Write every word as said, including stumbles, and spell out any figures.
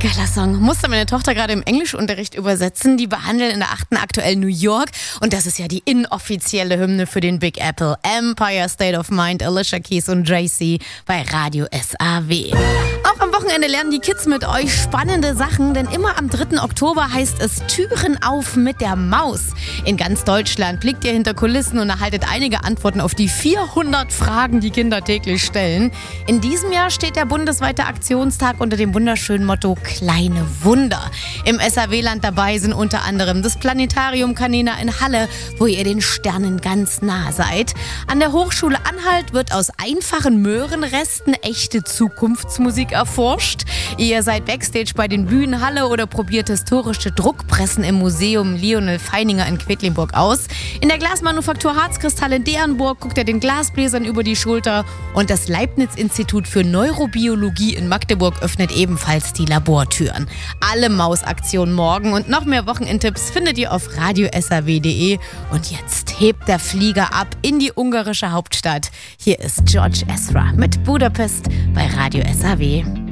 Geiler Song. Musste meine Tochter gerade im Englischunterricht übersetzen. Die behandeln in der achten aktuell New York. Und das ist ja die inoffizielle Hymne für den Big Apple. Empire State of Mind, Alicia Keys und Jay-Z bei Radio S A W. Auch am Wochenende lernen die Kids mit euch spannende Sachen, denn immer am dritten Oktober heißt es Türen auf mit der Maus. In ganz Deutschland blickt ihr hinter Kulissen und erhaltet einige Antworten auf die vierhundert Fragen, die Kinder täglich stellen. In diesem Jahr steht der bundesweite Aktionstag unter dem wunderschönen Motto Kleine Wunder. Im S A W-Land dabei sind unter anderem das Planetarium Canina in Halle, wo ihr den Sternen ganz nah seid. An der Hochschule Anhalt wird aus einfachen Möhrenresten echte Zukunftsmusik erforscht. Ihr seid Backstage bei den Bühnen Halle oder probiert historische Druckpressen im Museum Lionel Feininger in Quedlinburg aus. In der Glasmanufaktur Harzkristall in Derenburg guckt ihr den Glasbläsern über die Schulter. Und das Leibniz-Institut für Neurobiologie in Magdeburg öffnet ebenfalls die Labortüren. Alle Mausaktionen morgen und noch mehr Wochenendtipps findet ihr auf radio s a w punkt d e. Und jetzt hebt der Flieger ab in die ungarische Hauptstadt. Hier ist George Ezra mit Budapest bei Radio S A W.